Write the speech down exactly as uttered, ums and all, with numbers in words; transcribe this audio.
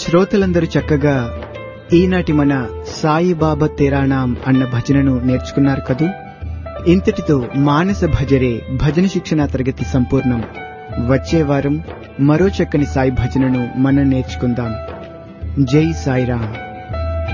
శ్రోతలందరూ చక్కగా ఈనాటి మన సాయిబాబా తెరానాం అన్న భజనను నేర్చుకున్నారు కదూ. ఇంతటితో మానస భజరే భజన శిక్షణా తరగతి సంపూర్ణం. వచ్చే వారం మరో చక్కని సాయి భజనను మనం నేర్చుకుందాం. జై సాయిరాం.